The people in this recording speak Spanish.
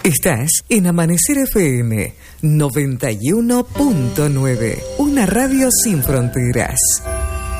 Estás en Amanecer FM 91.9, una radio sin fronteras.